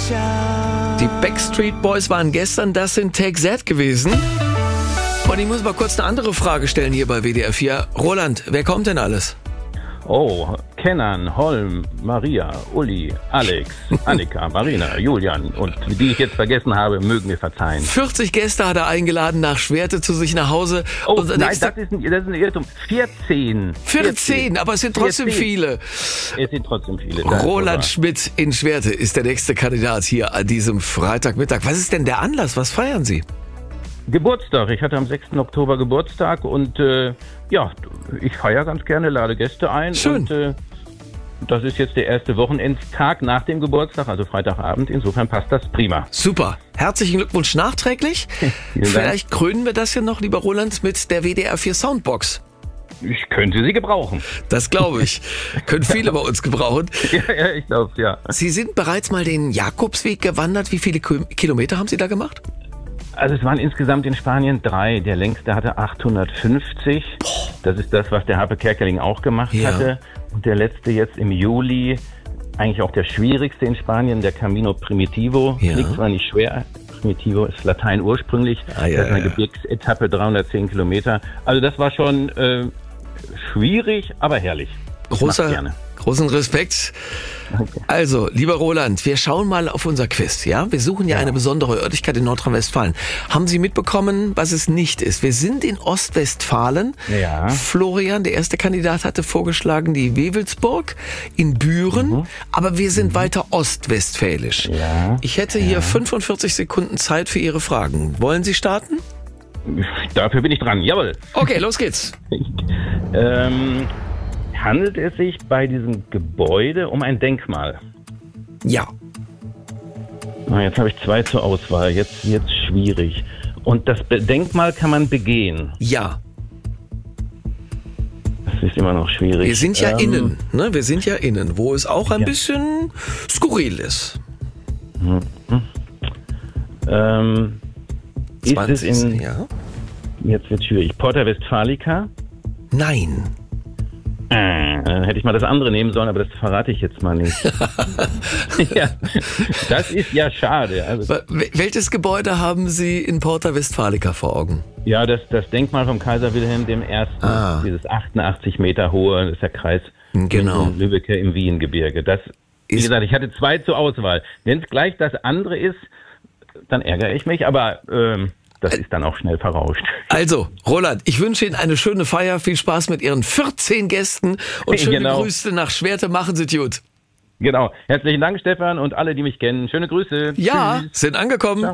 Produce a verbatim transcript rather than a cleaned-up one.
Die Backstreet Boys waren gestern, das sind Take That gewesen. Und ich muss mal kurz eine andere Frage stellen hier bei W D R vier. Roland, wer kommt denn alles? Oh, Kenan, Holm, Maria, Uli, Alex, Annika, Marina, Julian und die ich jetzt vergessen habe, mögen mir verzeihen. vierzig Gäste hat er eingeladen nach Schwerte zu sich nach Hause. Oh, Unser nein, nächster- das ist, ein, das ist ein Irrtum. vierzehn. vierzehn, aber es sind trotzdem vierzehn. viele. Es sind trotzdem viele. Das ist Roland wahr. Schmidt in Schwerte ist der nächste Kandidat hier an diesem Freitagmittag. Was ist denn der Anlass? Was feiern Sie? Geburtstag. Ich hatte am sechsten Oktober Geburtstag und äh, ja, ich feiere ganz gerne, lade Gäste ein. Schön. Und äh, das ist jetzt der erste Wochenendtag nach dem Geburtstag, also Freitagabend. Insofern passt das prima. Super. Herzlichen Glückwunsch nachträglich. Vielen Dank. Vielleicht krönen wir das ja noch, lieber Roland, mit der W D R vier Soundbox. Ich könnte sie gebrauchen. Das glaube ich. Können viele bei uns gebrauchen. Ja, ja, ich glaube ja. Sie sind bereits mal den Jakobsweg gewandert. Wie viele Ki- Kilometer haben Sie da gemacht? Also es waren insgesamt in Spanien drei. Der längste hatte achthundertfünfzig. Das ist das, was der Harpe Kerkeling auch gemacht Ja. hatte. Und der letzte jetzt im Juli, eigentlich auch der schwierigste in Spanien, der Camino Primitivo. Ja. Liegt zwar nicht schwer. Primitivo ist Latein ursprünglich. Ah, ja, das ist eine ja. Gebirgsetappe, dreihundertzehn Kilometer. Also das war schon äh, schwierig, aber herrlich. Ich mach's Großer, gerne. großen Respekt. Also, lieber Roland, wir schauen mal auf unser Quiz, ja? Wir suchen ja, Ja. eine besondere Örtlichkeit in Nordrhein-Westfalen. Haben Sie mitbekommen, was es nicht ist? Wir sind in Ostwestfalen. Ja. Florian, der erste Kandidat, hatte vorgeschlagen die Wewelsburg in Büren, aber wir sind weiter ostwestfälisch. Ja. Ich hätte hier fünfundvierzig Sekunden Zeit für Ihre Fragen. Wollen Sie starten? Dafür bin ich dran. Jawohl. Okay, los geht's. Ähm, handelt es sich bei diesem Gebäude um ein Denkmal? Ja. Na, jetzt habe ich zwei zur Auswahl. Jetzt wird es schwierig. Und das Be- Denkmal kann man begehen. Ja. Das ist immer noch schwierig. Wir sind ja Ähm, innen, ne? Wir sind ja innen, wo es auch ein Ja. bisschen skurril ist. Ähm, ist es in, ja? jetzt wird schwierig, Porta Westfalica? Nein. Äh, dann hätte ich mal das andere nehmen sollen, aber das verrate ich jetzt mal nicht. Ja, das ist ja schade. Also, Wel- Welches Gebäude haben Sie in Porta Westfalica vor Augen? ja, das, das Denkmal vom Kaiser Wilhelm I., Ah. dieses achtundachtzig Meter hohe, das ist der Kreis Genau. in Lübbecke im Wiehengebirge. Das, wie Ist- gesagt, ich hatte zwei zur Auswahl. Wenn es gleich das andere ist, dann ärgere ich mich, aber ähm, das ist dann auch schnell verrauscht. Also, Roland, ich wünsche Ihnen eine schöne Feier, viel Spaß mit Ihren vierzehn Gästen und schöne Genau. Grüße nach Schwerte. Machen Sie es gut. Genau. Herzlichen Dank, Stefan, und alle, die mich kennen. Schöne Grüße. Ja, Tschüss. sind angekommen.